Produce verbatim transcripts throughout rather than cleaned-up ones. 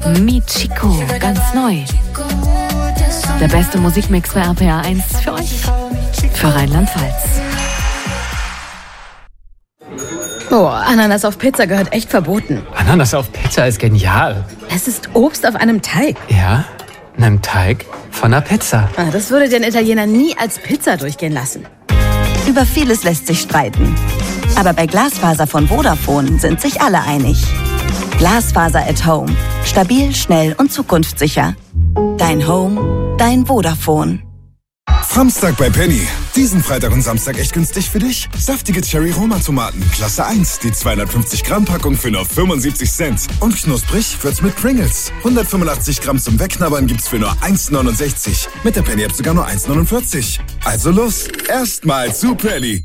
Michiko, ganz neu. Der beste Musikmix bei R P R eins für euch, für Rheinland-Pfalz. Oh, Ananas auf Pizza gehört echt verboten. Ananas auf Pizza ist genial. Es ist Obst auf einem Teig. Ja, einem Teig von einer Pizza. Ah, das würde den Italiener nie als Pizza durchgehen lassen. Über vieles lässt sich streiten. Aber bei Glasfaser von Vodafone sind sich alle einig. Glasfaser at Home. Stabil, schnell und zukunftssicher. Dein Home, dein Vodafone. Samstag bei Penny. Diesen Freitag und Samstag echt günstig für dich. Saftige Cherry-Roma-Tomaten, Klasse eins. Die zweihundertfünfzig Gramm Packung für nur fünfundsiebzig Cent. Und knusprig wird's mit Pringles. hundertfünfundachtzig Gramm zum Wegknabbern gibt's für nur eins neunundsechzig. Mit der Penny-App sogar nur eins neunundvierzig. Also los, erstmal zu Penny.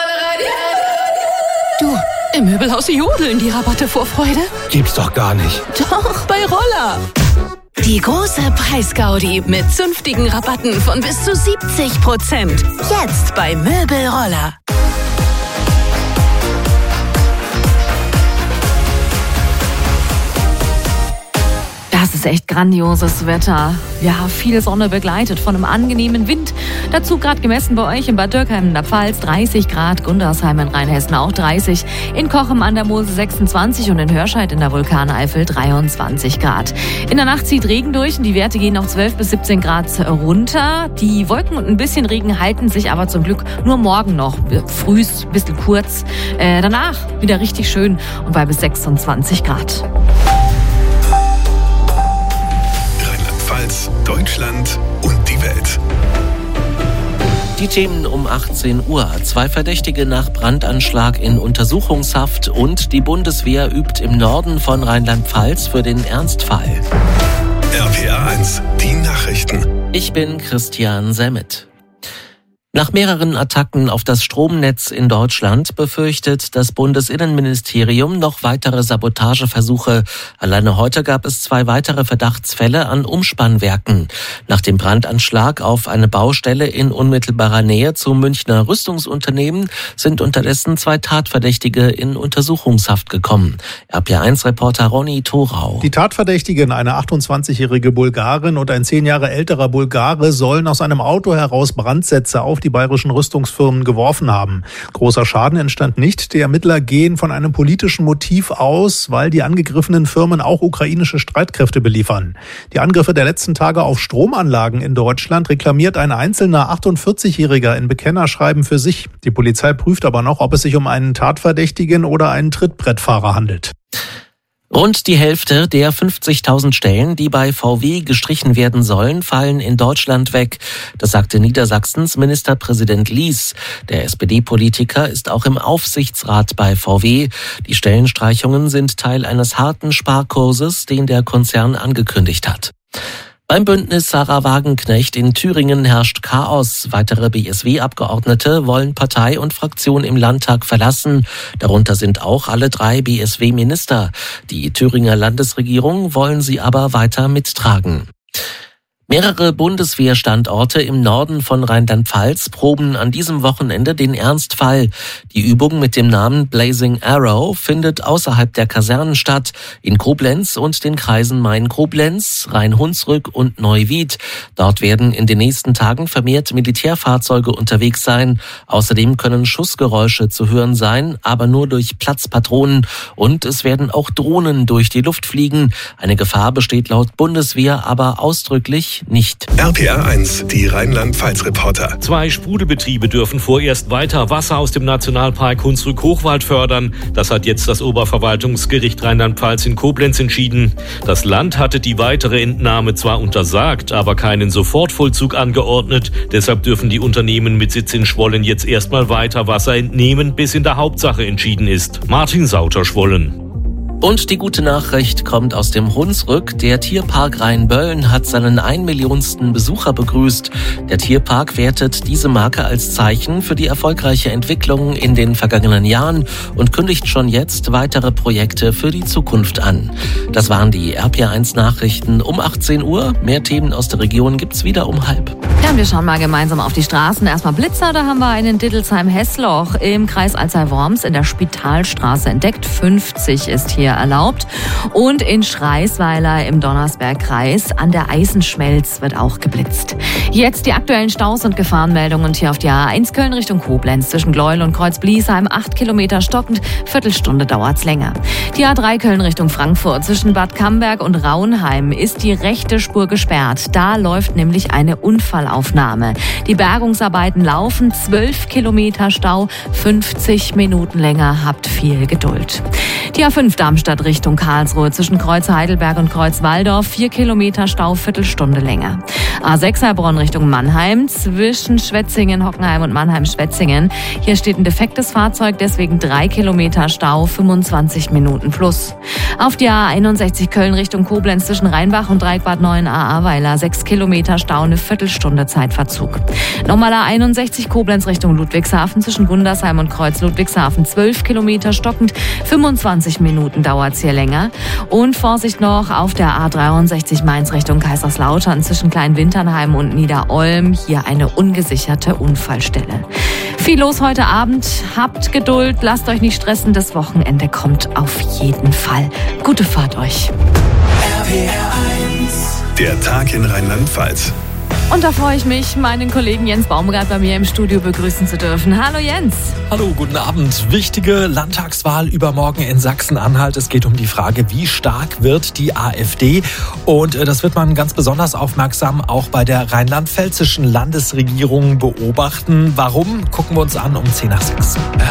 Du, im Möbelhaus jodeln die Rabatte vor Freude. Gibt's doch gar nicht. Doch, bei Roller. Die große Preisgaudi mit zünftigen Rabatten von bis zu siebzig Prozent. Jetzt bei Möbelroller. Das ist echt grandioses Wetter. Ja, viel Sonne begleitet von einem angenehmen Wind. Dazu gerade gemessen bei euch in Bad Dürkheim in der Pfalz dreißig Grad, Gundersheim in Rheinhessen auch dreißig, in Kochem an der Mosel sechsundzwanzig und in Hörscheid in der Vulkaneifel dreiundzwanzig Grad. In der Nacht zieht Regen durch und die Werte gehen auf zwölf bis siebzehn Grad runter. Die Wolken und ein bisschen Regen halten sich aber zum Glück nur morgen noch. Frühst, ein bisschen kurz. Äh, danach wieder richtig schön und bei bis sechsundzwanzig Grad. Deutschland und die Welt. Die Themen um achtzehn Uhr. Zwei Verdächtige nach Brandanschlag in Untersuchungshaft und die Bundeswehr übt im Norden von Rheinland-Pfalz für den Ernstfall. R P R eins, die Nachrichten. Ich bin Christian Semmet. Nach mehreren Attacken auf das Stromnetz in Deutschland befürchtet das Bundesinnenministerium noch weitere Sabotageversuche. Alleine heute gab es zwei weitere Verdachtsfälle an Umspannwerken. Nach dem Brandanschlag auf eine Baustelle in unmittelbarer Nähe zum Münchner Rüstungsunternehmen sind unterdessen zwei Tatverdächtige in Untersuchungshaft gekommen. R P R eins Reporter Ronny Thorau. Die Tatverdächtigen, eine achtundzwanzigjährige Bulgarin und ein zehn Jahre älterer Bulgare, sollen aus einem Auto heraus Brandsätze auf die bayerischen Rüstungsfirmen geworfen haben. Großer Schaden entstand nicht. Die Ermittler gehen von einem politischen Motiv aus, weil die angegriffenen Firmen auch ukrainische Streitkräfte beliefern. Die Angriffe der letzten Tage auf Stromanlagen in Deutschland reklamiert ein einzelner achtundvierzigjähriger in Bekennerschreiben für sich. Die Polizei prüft aber noch, ob es sich um einen Tatverdächtigen oder einen Trittbrettfahrer handelt. Rund die Hälfte der fünfzigtausend Stellen, die bei V W gestrichen werden sollen, fallen in Deutschland weg. Das sagte Niedersachsens Ministerpräsident Lies. Der S P D-Politiker ist auch im Aufsichtsrat bei V W. Die Stellenstreichungen sind Teil eines harten Sparkurses, den der Konzern angekündigt hat. Beim Bündnis Sarah Wagenknecht in Thüringen herrscht Chaos. Weitere B S W-Abgeordnete wollen Partei und Fraktion im Landtag verlassen. Darunter sind auch alle drei B S W-Minister. Die Thüringer Landesregierung wollen sie aber weiter mittragen. Mehrere Bundeswehrstandorte im Norden von Rheinland-Pfalz proben an diesem Wochenende den Ernstfall. Die Übung mit dem Namen Blazing Arrow findet außerhalb der Kasernen statt, in Koblenz und den Kreisen Main-Koblenz, Rhein-Hunsrück und Neuwied. Dort werden in den nächsten Tagen vermehrt Militärfahrzeuge unterwegs sein. Außerdem können Schussgeräusche zu hören sein, aber nur durch Platzpatronen. Und es werden auch Drohnen durch die Luft fliegen. Eine Gefahr besteht laut Bundeswehr aber ausdrücklich nicht. R P R eins, die Rheinland-Pfalz-Reporter. Zwei Sprudelbetriebe dürfen vorerst weiter Wasser aus dem Nationalpark Hunsrück-Hochwald fördern. Das hat jetzt das Oberverwaltungsgericht Rheinland-Pfalz in Koblenz entschieden. Das Land hatte die weitere Entnahme zwar untersagt, aber keinen Sofortvollzug angeordnet. Deshalb dürfen die Unternehmen mit Sitz in Schwollen jetzt erstmal weiter Wasser entnehmen, bis in der Hauptsache entschieden ist. Martin Sauter, Schwollen. Und die gute Nachricht kommt aus dem Hunsrück. Der Tierpark Rheinböllen hat seinen ein Millionsten Besucher begrüßt. Der Tierpark wertet diese Marke als Zeichen für die erfolgreiche Entwicklung in den vergangenen Jahren und kündigt schon jetzt weitere Projekte für die Zukunft an. Das waren die R P R eins Nachrichten um achtzehn Uhr. Mehr Themen aus der Region gibt's wieder um halb. Ja, und wir schauen mal gemeinsam auf die Straßen. Erstmal Blitzer, da haben wir einen Dittelsheim-Hessloch im Kreis Alzey-Worms in der Spitalstraße entdeckt. fünfzig ist hier erlaubt. Und in Schreisweiler im Donnersbergkreis an der Eisenschmelz wird auch geblitzt. Jetzt die aktuellen Staus und Gefahrenmeldungen hier auf die A eins Köln Richtung Koblenz zwischen Gleuel und Kreuz-Bliesheim. acht Kilometer stockend, Viertelstunde dauert's länger. Die A drei Köln Richtung Frankfurt zwischen Bad Camberg und Raunheim ist die rechte Spur gesperrt. Da läuft nämlich eine Unfallaufnahme. Die Bergungsarbeiten laufen, zwölf Kilometer Stau, fünfzig Minuten länger, habt viel Geduld. Die A fünf Darmstadt Richtung Karlsruhe zwischen Kreuz Heidelberg und Kreuz Walldorf, vier Kilometer Stau, Viertelstunde länger. A sechs Heilbronn Richtung Mannheim zwischen Schwetzingen, Hockenheim und Mannheim-Schwetzingen. Hier steht ein defektes Fahrzeug, deswegen drei Kilometer Stau, fünfundzwanzig Minuten plus. Auf die A einundsechzig Köln Richtung Koblenz zwischen Rheinbach und Dreieckbad neun A Ahrweiler, sechs Kilometer Stau, eine Viertelstunde Zeitverzug. Nochmal A einundsechzig Koblenz Richtung Ludwigshafen zwischen Gundersheim und Kreuz Ludwigshafen, zwölf Kilometer stockend, fünfundzwanzig Minuten dauert es hier länger. Und Vorsicht noch auf der A dreiundsechzig Mainz Richtung Kaiserslautern zwischen Kleinwinternheim und Niederolm, hier eine ungesicherte Unfallstelle. Viel los heute Abend, habt Geduld, lasst euch nicht stressen, das Wochenende kommt auf jeden Fall. Gute Fahrt euch. R P R eins. Der Tag in Rheinland-Pfalz. Und da freue ich mich, meinen Kollegen Jens Baumgart bei mir im Studio begrüßen zu dürfen. Hallo Jens. Hallo, guten Abend. Wichtige Landtagswahl übermorgen in Sachsen-Anhalt. Es geht um die Frage, wie stark wird die AfD? Und das wird man ganz besonders aufmerksam auch bei der rheinland-pfälzischen Landesregierung beobachten. Warum? Gucken wir uns an um zehn nach sechs.